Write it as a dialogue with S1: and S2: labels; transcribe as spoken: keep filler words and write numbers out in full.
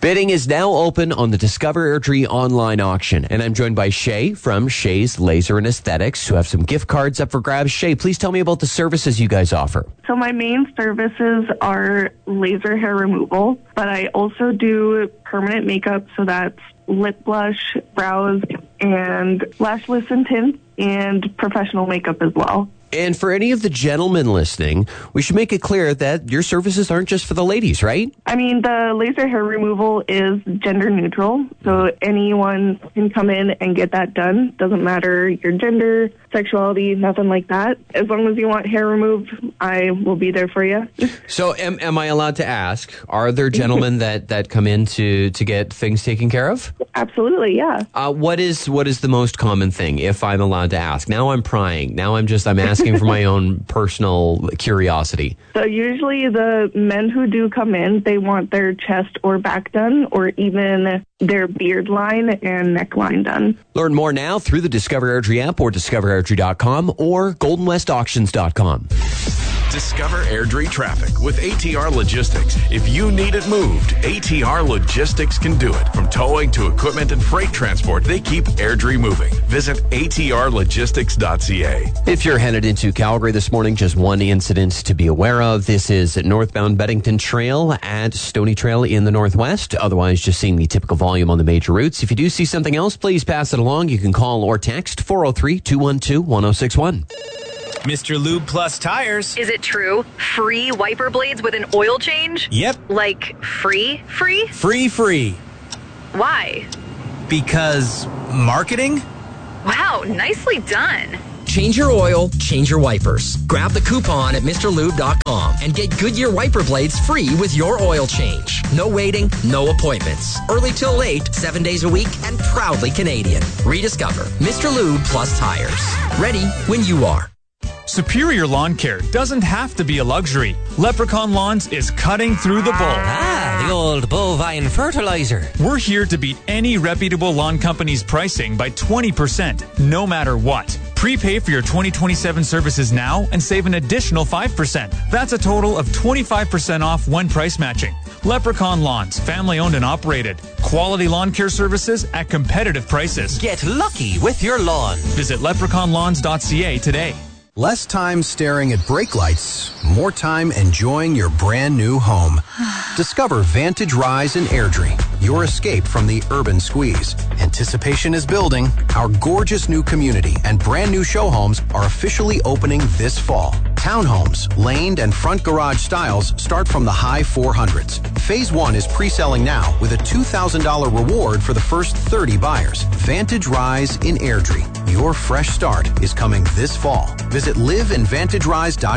S1: Bidding is now open on the Discover Airdrie online auction, and I'm joined by Shay from Shay's Laser and Aesthetics, who have some gift cards up for grabs. Shay, please tell me about the services you guys offer.
S2: So my main services are laser hair removal, but I also do permanent makeup, so that's lip blush, brows, and lash lift and tints, and professional makeup as well.
S1: And for any of the gentlemen listening, we should make it clear that your services aren't just for the ladies, right?
S2: I mean, the laser hair removal is gender neutral, so anyone can come in and get that done. Doesn't matter your gender, sexuality, nothing like that. As long as you want hair removed, I will be there for you.
S1: So am, am I allowed to ask, are there gentlemen that, that come in to, to get things taken care of?
S2: Absolutely, yeah.
S1: Uh, what is what is the most common thing, if I'm allowed to ask? Now I'm prying. Now I'm just, I'm asking for my own personal curiosity.
S2: So usually the men who do come in, they want their chest or back done, or even their beard line and neckline done.
S1: Learn more now through the Discover Airdrie app or discover airdrie dot com or golden west auctions dot com.
S3: Discover Airdrie traffic with A T R Logistics. If you need it moved, A T R Logistics can do it. From towing to equipment and freight transport, they keep Airdrie moving. Visit A T R logistics dot c a.
S1: If you're headed into Calgary this morning, just one incident to be aware of. This is northbound Beddington Trail at Stony Trail in the northwest. Otherwise, just seeing the typical volume on the major routes. If you do see something else, please pass it along. You can call or text four oh three, two one two, one oh six one.
S4: Mister Lube Plus Tires.
S5: Is it true? Free wiper blades with an oil change?
S4: Yep.
S5: Like free, free?
S4: Free, free.
S5: Why?
S4: Because marketing?
S5: Wow, nicely done.
S6: Change your oil, change your wipers. Grab the coupon at Mr Lube dot com and get Goodyear wiper blades free with your oil change. No waiting, no appointments. Early till late, seven days a week, and proudly Canadian. Rediscover Mister Lube Plus Tires. Ready when you are.
S7: Superior Lawn Care doesn't have to be a luxury. Leprechaun Lawns is cutting through the bull.
S8: Ah, the old bovine fertilizer.
S7: We're here to beat any reputable lawn company's pricing by twenty percent, no matter what. Prepay for your twenty twenty-seven services now and save an additional five percent. That's a total of twenty-five percent off when price matching. Leprechaun Lawns, family owned and operated. Quality lawn care services at competitive prices.
S8: Get lucky with your lawn.
S7: Visit leprechaun lawns dot c a today.
S9: Less time staring at brake lights, more time enjoying your brand new home. Discover Vantage Rise in Airdrie, your escape from the urban squeeze. Anticipation is building. Our gorgeous new community and brand new show homes are officially opening this fall. Townhomes, laned and front garage styles start from the high four hundreds. Phase one is pre-selling now with a two thousand dollars reward for the first thirty buyers. Vantage Rise in Airdrie. Your fresh start is coming this fall. Visit live in vantage rise dot com.